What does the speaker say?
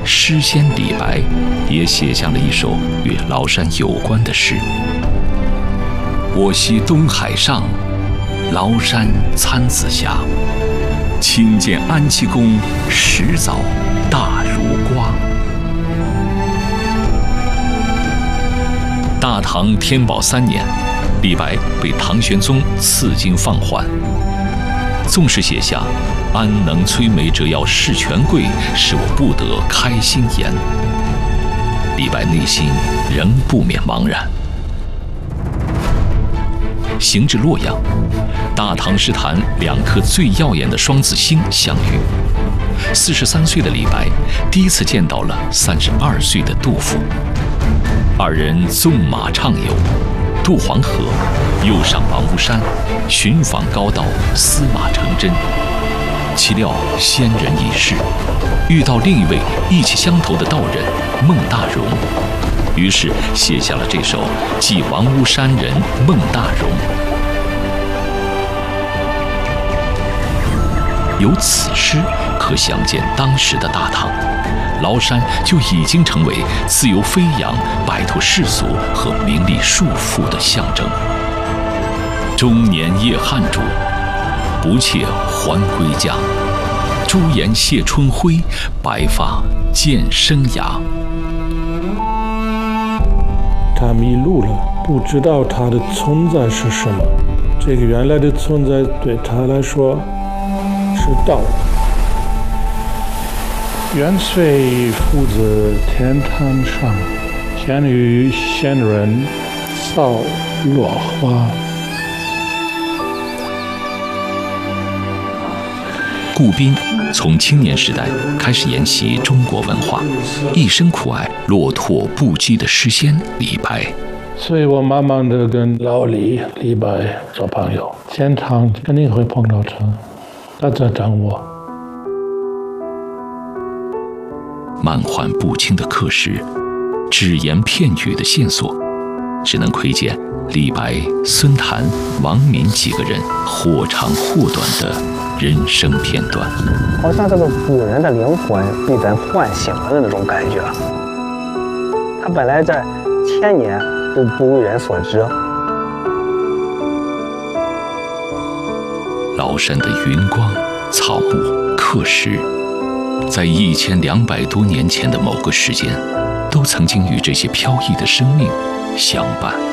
诗仙李白也写下了一首与崂山有关的诗：我系东海上，崂山参子峡。亲见安七公，始早大如瓜。大唐天宝3年，李白被唐玄宗赐金放还。纵是写下“安能摧眉折腰事权贵，使我不得开心颜”，李白内心仍不免茫然。行至洛阳，大唐诗坛2颗最耀眼的双子星相遇。43岁的李白第一次见到了32岁的杜甫，二人纵马畅游，渡黄河，又上王屋山，寻访高道，司马成真。岂料先人已逝，遇到另一位意气相投的道人孟大荣，于是写下了这首《寄王屋山人孟大荣》。由此诗可想见，当时的大唐，崂山就已经成为自由飞扬、摆脱世俗和名利束缚的象征。中年夜汉主，不妾还归家。朱颜谢春晖，白发见生涯。 他迷路了，不知道他的存在是什么。这个原来的存在对他来说是道。元帅父子天堂上，天女仙人造落花。 顾彬从青年时代开始研习中国文化，一生酷爱落拓不羁的诗仙李白。 所以我慢慢的跟老李白做朋友，现场肯定会碰到他在等我。 漫画不清的刻石，只言片语的线索，只能窥见李白、孙谭、王敏几个人或长或短的人生片段， 好像这个古人的灵魂被咱唤醒了的那种感觉。他本来这1000年都不为人所知。 崂山的云光、草木、刻石，在1200多年前的某个时间，都曾经与这些飘逸的生命相伴。